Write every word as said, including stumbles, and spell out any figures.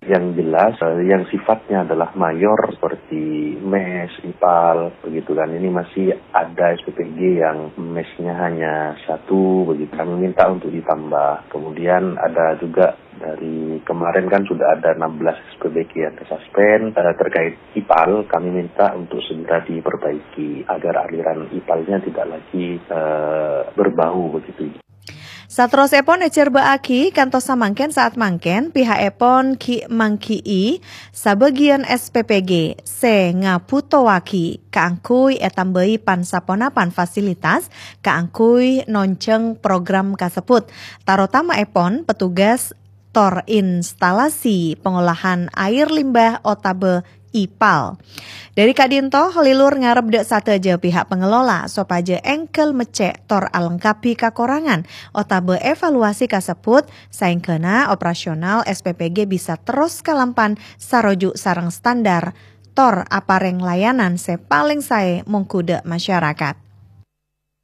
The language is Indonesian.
Yang jelas uh, yang sifatnya adalah mayor seperti M E S, I P A L, begitu kan. Ini masih ada S P P G yang M E S-nya hanya satu, begitu. Kami minta untuk ditambah. Kemudian ada juga dari kemarin kan sudah ada enam belas S P B G yang tersuspend uh, terkait I P A L. Kami minta untuk segera diperbaiki agar aliran I P A L-nya tidak lagi uh, berbau begitu. Satros epon ecer beaki kantos samangken saat mangken pihak epon ki mangkii sabagian S P P G se ngaputowaki kaangkuy etambei pansaponapan fasilitas kaangkuy nonceng program kasebut tarotama epon petugas tor instalasi pengolahan air limbah Otabe I P A L. Dari Kadinto, Holilur ngarep dek sateje pihak pengelola sopaje engkel mecek tor alengkapi kakorangan Otabe evaluasi kasebut saingkeuna operasional S P P G bisa terus kalampan saroju sareng standar tor apareng layanan se paling sae mungkude masyarakat.